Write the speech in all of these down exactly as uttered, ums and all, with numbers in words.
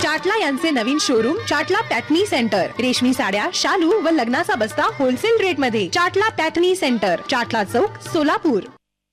चाटला यांचे नवीन showroom चाटला पॅटनी centre. रेशमी साड्या, शालू व लग्नाचा बस्ता होलसेल रेट मध्ये. चाटला पॅटनी सेंटर, चाटला चौक, सोलापूर.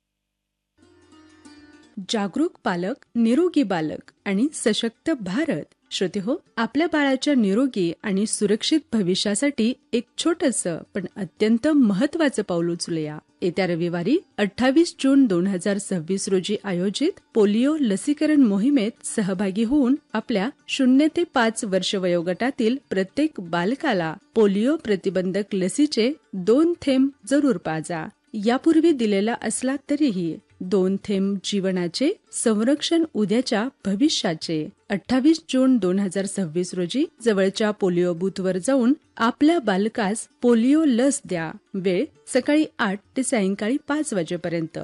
जागरूक पालक, निरोगी बालक आणि सशक्त भारत. श्रोते हो, आपल्या बाळाच्या निरोगी आणि सुरक्षित भविष्यासाठी एक छोटंसं पण अत्यंत महत्वाचं पाऊल उचलूया. येत्या रविवारी अठ्ठावीस जून दोन हजार सव्वीस रोजी आयोजित पोलिओ लसीकरण मोहिमेत सहभागी होऊन आपल्या शून्य ते पाच वर्ष वयोगटातील प्रत्येक बालकाला पोलिओ प्रतिबंधक लसीचे दोन थेंब जरूर पाजा. यापूर्वी दिलेला असला तरीही दोन थेंब जीवनाचे संरक्षण, उद्याच्या भविष्याचे. अठ्ठावीस जून दोन हजार सव्वीस रोजी जवळच्या पोलिओ बूथवर जाऊन आपल्या बालकास पोलिओ लस द्या. वेळ सकाळी आठ ते सायंकाळी पाच वाजेपर्यंत.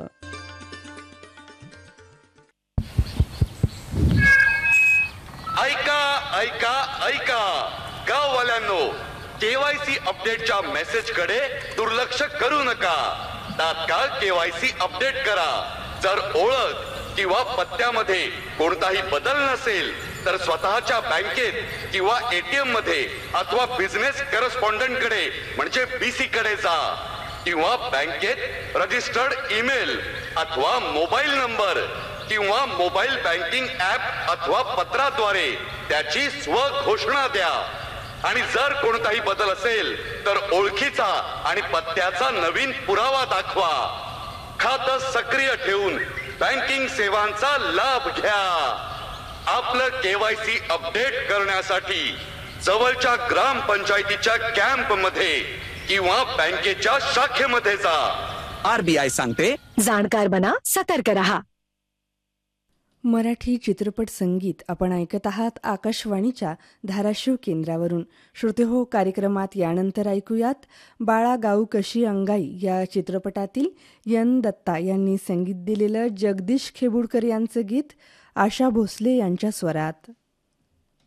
ऐका ऐका ऐका गाववाल्यांनो, केवायसी अपडेटच्या मेसेज कडे दुर्लक्ष करू नका. तात्काळ केवायसी अपडेट करा. जर ओळख किंवा पत्त्यामध्ये कोणताही बदल नसेल तर स्वतःच्या बँकेत किंवा एटीएम मध्ये अथवा बिझनेस करस्पॉन्डंट कडे म्हणजे बीसी कडे जा किंवा बँकेत रजिस्टर्ड ईमेल अथवा मोबाईल नंबर किंवा मोबाईल बँकिंग ऍप अथवा पत्राद्वारे त्याची स्वघोषणा द्या. आणि जर कोणताही बदल असेल तर ओळखीचा आणि पत्त्याचा नवीन पुरावा दाखवा. खातं सक्रिय ठेवून बँकिंग सेवांचा लाभ घ्या. आपलं केवायसी अपडेट करण्यासाठी जवळच्या ग्रामपंचायतीच्या कॅम्प मध्ये किंवा बँकेच्या शाखेमध्ये जा. आरबीआय सांगते, जाणकार बना, सतर्क रहा. मराठी चित्रपट संगीत आपण ऐकत आहात आकाशवाणीच्या धाराशिव केंद्रावरून. श्रोते हो, कार्यक्रमात यानंतर ऐकूयात बाळा गाऊ कशी अंगाई या चित्रपटातील यन दत्ता यांनी संगीत दिलेलं जगदीश खेबुडकर यांचं गीत आशा भोसले यांच्या स्वरात.